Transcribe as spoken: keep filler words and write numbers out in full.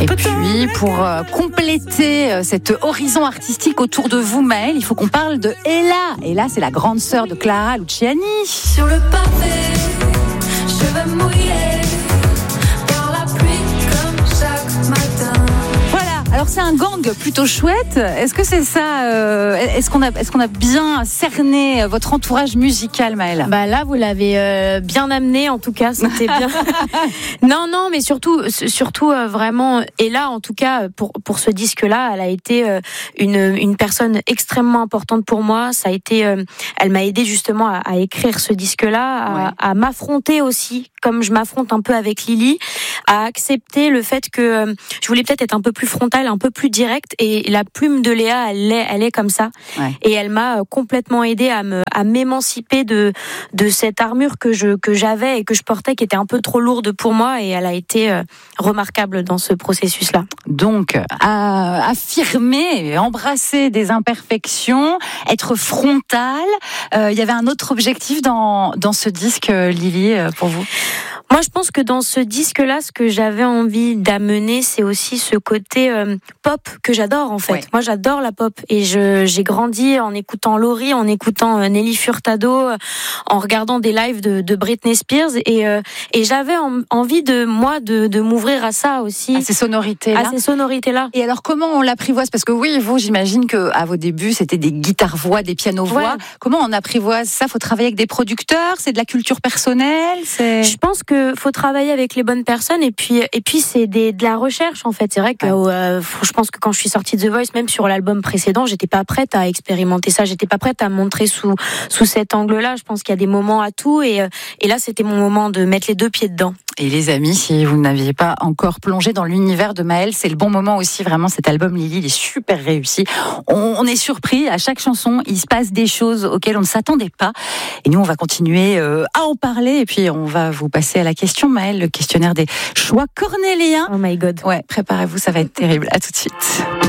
Et puis, pour euh, compléter euh, cet horizon artistique autour de vous, Maëlle, il faut qu'on parle de Ella. Ella, c'est la grande sœur de Clara Luciani. Sur le pavé, cheveux mouillés par la pluie comme chaque matin. Voilà, alors c'est un gang plutôt chouette. Est-ce que c'est ça euh, Est-ce qu'on a, est-ce qu'on a bien cerné votre entourage musical, Maëlle ? Bah là, vous l'avez euh, bien amené, en tout cas, c'était bien. non, non, mais surtout, surtout euh, vraiment, et là, en tout cas, pour pour ce disque-là, elle a été euh, une une personne extrêmement importante pour moi. Ça a été, euh, elle m'a aidé justement à, à écrire ce disque-là, à, ouais. à m'affronter aussi, comme je m'affronte un peu avec Lily, à accepter le fait que euh, je voulais peut-être être un peu plus frontale, un peu plus directe, et la plume de Léa, elle est, elle est comme ça, ouais. et elle m'a complètement aidée à me, à m'émanciper de de cette armure que je que j'avais et que je portais, qui était un peu trop lourde pour moi, et elle a été euh, remarquable dans ce processus-là. Donc, à affirmer, embrasser des imperfections, être frontale. Euh, il y avait un autre objectif dans dans ce disque, Lily, pour vous ? Moi, je pense que dans ce disque-là, ce que j'avais envie d'amener, c'est aussi ce côté euh, pop que j'adore, en fait. Ouais. Moi, j'adore la pop, et je, j'ai grandi en écoutant Laurie, en écoutant euh, Nelly Furtado, euh, en regardant des lives de, de Britney Spears, et euh, et j'avais en, envie de moi de, de m'ouvrir à ça aussi, à ces sonorités-là. à ces sonorités-là. Et alors, comment on l'apprivoise ? Parce que oui, vous, j'imagine que à vos débuts, c'était des guitares-voix, des pianos-voix. Ouais. Comment on apprivoise ça ? Faut travailler avec des producteurs. C'est de la culture personnelle. C'est. Je pense que faut travailler avec les bonnes personnes, et puis et puis c'est des de la recherche, en fait. C'est vrai que ouais. euh, je pense que quand je suis sortie de The Voice, même sur l'album précédent, j'étais pas prête à expérimenter ça, j'étais pas prête à me montrer sous sous cet angle-là. Je pense qu'il y a des moments à tout, et et là c'était mon moment de mettre les deux pieds dedans. Et les amis, si vous n'aviez pas encore plongé dans l'univers de Maëlle, c'est le bon moment aussi. Vraiment, cet album Lily, il est super réussi. On, on est surpris à chaque chanson. Il se passe des choses auxquelles on ne s'attendait pas. Et nous, on va continuer euh, à en parler. Et puis, on va vous passer à la question, Maëlle, le questionnaire des choix cornéliens. Oh my God. Ouais, préparez-vous, ça va être terrible. À tout de suite.